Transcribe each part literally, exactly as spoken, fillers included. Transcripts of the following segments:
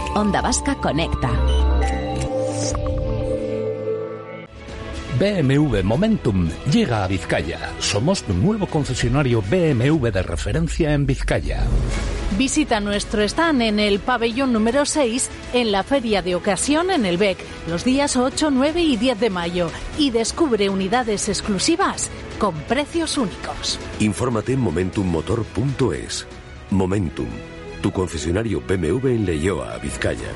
Onda Vasca Conecta. B M W Momentum llega a Vizcaya. Somos tu nuevo concesionario B M W de referencia en Vizcaya. Visita nuestro stand en el pabellón número seis en la Feria de Ocasión en el B E C los días ocho, nueve y diez de mayo y descubre unidades exclusivas con precios únicos. Infórmate en momentum motor punto es. Momentum, tu concesionario B M W en Leioa, Vizcaya.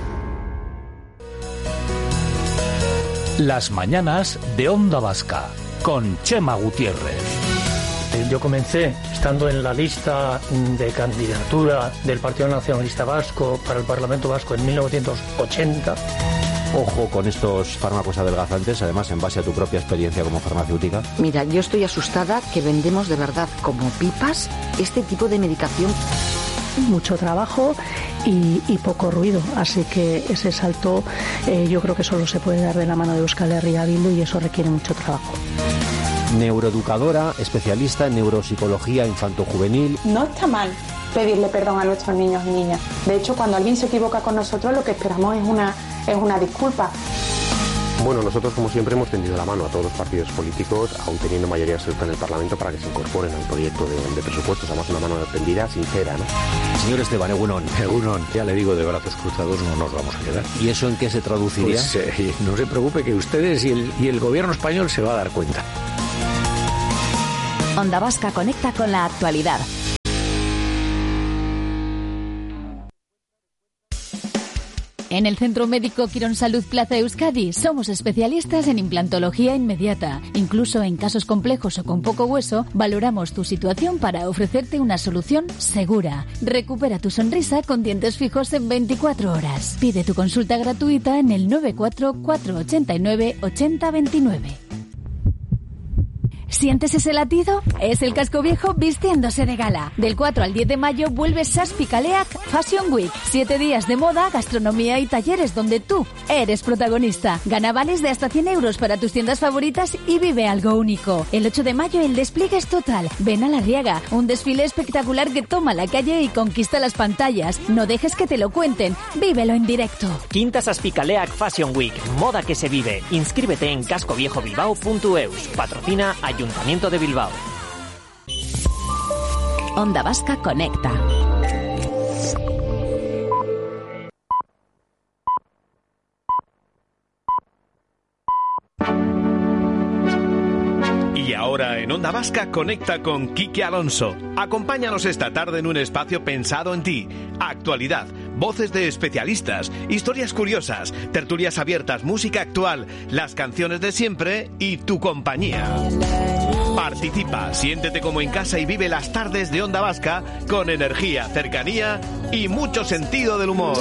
Las mañanas de Onda Vasca con Chema Gutiérrez. Yo comencé estando en la lista de candidatura del Partido Nacionalista Vasco para el Parlamento Vasco en mil novecientos ochenta. Ojo con estos fármacos adelgazantes, además en base a tu propia experiencia como farmacéutica. Mira, yo estoy asustada que vendemos de verdad como pipas este tipo de medicación. Mucho trabajo y, y poco ruido, así que ese salto eh, yo creo que solo se puede dar de la mano de Euskal Herria Bildu y eso requiere mucho trabajo. Neuroeducadora, especialista en neuropsicología infantojuvenil. No está mal pedirle perdón a nuestros niños y niñas. De hecho, cuando alguien se equivoca con nosotros, lo que esperamos es una, es una disculpa. Bueno, nosotros como siempre hemos tendido la mano a todos los partidos políticos, aún teniendo mayoría absoluta en el Parlamento, para que se incorporen al proyecto de, de presupuestos. Además, una mano tendida, sincera, ¿no? Señor Esteban, Egunon. Egunon, ya le digo, de brazos cruzados no nos vamos a quedar. ¿Y eso en qué se traduciría? Pues eh, no se preocupe, que ustedes y el, y el gobierno español se va a dar cuenta. Onda Vasca conecta con la actualidad. En el Centro Médico Quirónsalud Plaza Euskadi somos especialistas en implantología inmediata. Incluso en casos complejos o con poco hueso, valoramos tu situación para ofrecerte una solución segura. Recupera tu sonrisa con dientes fijos en veinticuatro horas. Pide tu consulta gratuita en el nueve cuatro cuatro ocho nueve ocho cero dos nueve. ¿Sientes ese latido? Es el casco viejo vistiéndose de gala. Del cuatro al diez de mayo vuelve Saspicaleac Fashion Week. Siete días de moda, gastronomía y talleres donde tú eres protagonista. Gana vales de hasta cien euros para tus tiendas favoritas y vive algo único. El ocho de mayo el despliegue es total. Ven a La Riaga, un desfile espectacular que toma la calle y conquista las pantallas. No dejes que te lo cuenten, vívelo en directo. Quinta Saspicaleac Fashion Week, moda que se vive. Inscríbete en cascoviejobilbao punto eus. Patrocina Ayuntamiento de Bilbao. Onda Vasca Conecta. Y ahora en Onda Vasca conecta con Quique Alonso. Acompáñanos esta tarde en un espacio pensado en ti. Actualidad, voces de especialistas, historias curiosas, tertulias abiertas, música actual, las canciones de siempre y tu compañía. Participa, siéntete como en casa y vive las tardes de Onda Vasca con energía, cercanía y mucho sentido del humor.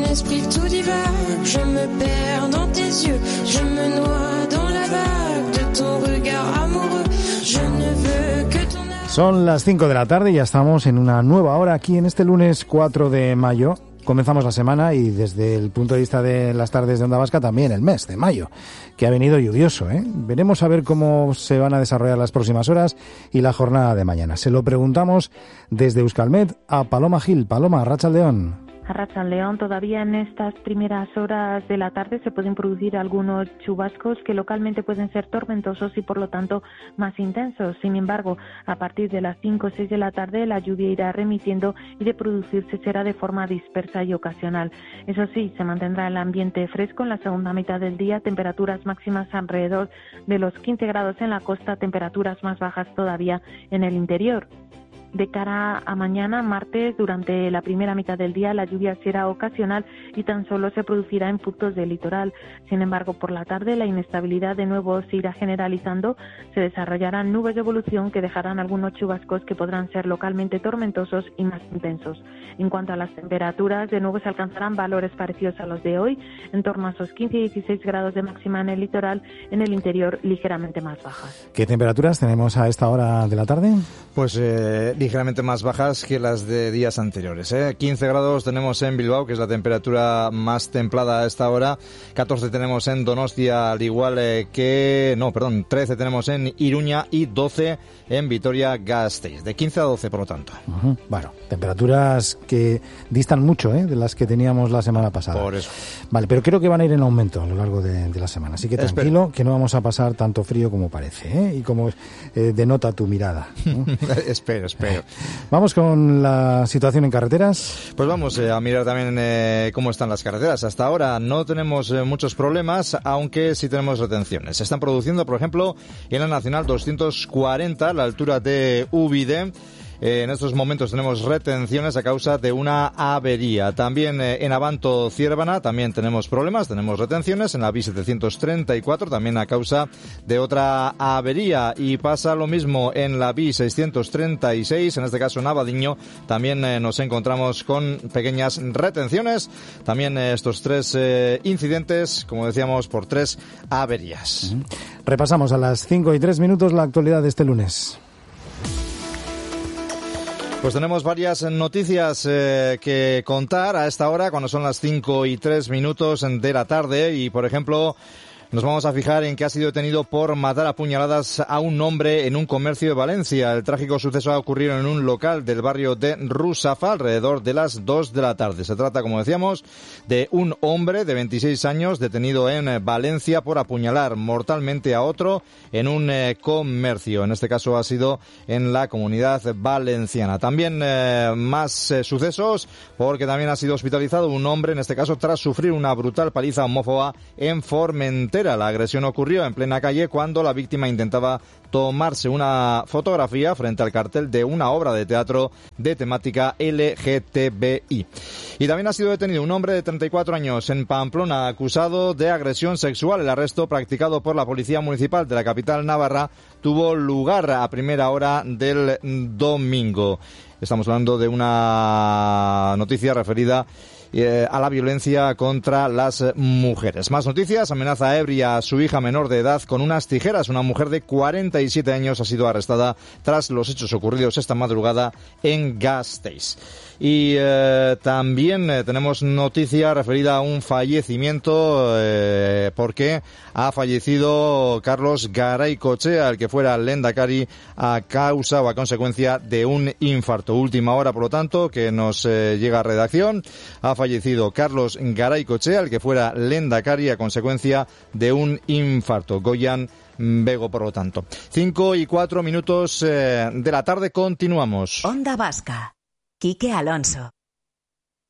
Son las cinco de la tarde y ya estamos en una nueva hora aquí en este lunes cuatro de mayo. Comenzamos la semana y desde el punto de vista de las tardes de Onda Vasca también el mes de mayo, que ha venido lluvioso, ¿eh? Veremos a ver cómo se van a desarrollar las próximas horas y la jornada de mañana. Se lo preguntamos desde Euskalmet a Paloma Gil. Paloma, Arratsaldeon. Arratsaldeon, todavía en estas primeras horas de la tarde se pueden producir algunos chubascos que localmente pueden ser tormentosos y por lo tanto más intensos. Sin embargo, a partir de las cinco o seis de la tarde la lluvia irá remitiendo y de producirse será de forma dispersa y ocasional. Eso sí, se mantendrá el ambiente fresco en la segunda mitad del día, temperaturas máximas alrededor de los quince grados en la costa, temperaturas más bajas todavía en el interior. De cara a mañana, martes, durante la primera mitad del día, la lluvia será ocasional y tan solo se producirá en puntos del litoral. Sin embargo, por la tarde, la inestabilidad de nuevo se irá generalizando. Se desarrollarán nubes de evolución que dejarán algunos chubascos que podrán ser localmente tormentosos y más intensos. En cuanto a las temperaturas, de nuevo se alcanzarán valores parecidos a los de hoy, en torno a esos quince y dieciséis grados de máxima en el litoral, en el interior ligeramente más bajas. ¿Qué temperaturas tenemos a esta hora de la tarde? Pues eh, ligeramente más bajas que las de días anteriores. ¿eh? quince grados tenemos en Bilbao, que es la temperatura más templada a esta hora. catorce tenemos en Donostia, al igual eh, que... No, perdón, trece tenemos en Iruña y doce en Vitoria-Gasteiz. De quince a doce, por lo tanto. Uh-huh. Bueno, temperaturas que distan mucho ¿eh? de las que teníamos la semana pasada. Por eso. Vale, pero creo que van a ir en aumento a lo largo de, de la semana. Así que tranquilo, Espero. que no vamos a pasar tanto frío como parece, ¿eh? y como eh, denota tu mirada, ¿no? espero, espero. Vamos con la situación en carreteras. Pues vamos eh, a mirar también eh, cómo están las carreteras. Hasta ahora no tenemos eh, muchos problemas, aunque sí tenemos retenciones. Se están produciendo, por ejemplo, en la Nacional doscientos cuarenta, a la altura de Ubide. Eh, en estos momentos tenemos retenciones a causa de una avería. También eh, en Abanto Ciervana también tenemos problemas, tenemos retenciones en la B I setecientos treinta y cuatro también a causa de otra avería, y pasa lo mismo en la B I seiscientos treinta y seis, en este caso en Abadiño también eh, nos encontramos con pequeñas retenciones. También eh, estos tres eh, incidentes, como decíamos, por tres averías. Uh-huh. Repasamos a las cinco y tres minutos la actualidad de este lunes. Pues tenemos varias noticias eh, que contar a esta hora, cuando son las cinco y tres minutos de la tarde, y por ejemplo nos vamos a fijar en que ha sido detenido por matar a puñaladas a un hombre en un comercio de Valencia. El trágico suceso ha ocurrido en un local del barrio de Rusafa alrededor de las dos de la tarde. Se trata, como decíamos, de un hombre de veintiséis años detenido en Valencia por apuñalar mortalmente a otro en un eh, comercio. En este caso ha sido en la Comunidad Valenciana. También eh, más eh, sucesos, porque también ha sido hospitalizado un hombre, en este caso tras sufrir una brutal paliza homófoba en Formentera. La agresión ocurrió en plena calle cuando la víctima intentaba tomarse una fotografía frente al cartel de una obra de teatro de temática L G T B I. Y también ha sido detenido un hombre de treinta y cuatro años en Pamplona, acusado de agresión sexual. El arresto, practicado por la Policía Municipal de la capital navarra, tuvo lugar a primera hora del domingo. Estamos hablando de una noticia referida Eh, a la violencia contra las mujeres. Más noticias. Amenaza ebria a su hija menor de edad con unas tijeras. Una mujer de cuarenta y siete años ha sido arrestada tras los hechos ocurridos esta madrugada en Gasteiz. Y eh, también eh, tenemos noticia referida a un fallecimiento, eh, porque ha fallecido Carlos Garaycochea, el que fuera lehendakari, a causa o a consecuencia de un infarto. Última hora, por lo tanto, que nos eh, llega a redacción. Ha fallecido Carlos Garaycochea, el que fuera lehendakari, a consecuencia de un infarto. Goyan Bego, por lo tanto. Cinco y cuatro minutos eh, de la tarde, continuamos. Onda Vasca. Quique Alonso.